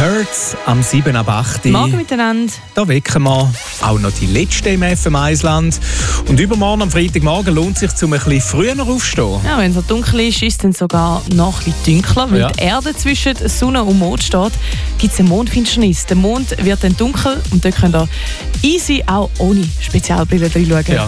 Hurts am 7 ab 8. Morgen miteinander. Da wecken wir auch noch die letzte im FM1-Land. Und übermorgen am Freitagmorgen lohnt es sich, um ein bisschen früher aufzustehen. Ja, wenn es so dunkel ist, ist es dann sogar noch ein bisschen dunkler. Weil die Erde zwischen Sonne und Mond steht, gibt es eine Mondfinsternis. Der Mond wird dann dunkel und dort könnt ihr easy auch ohne Spezialbrille reinschauen. Ja.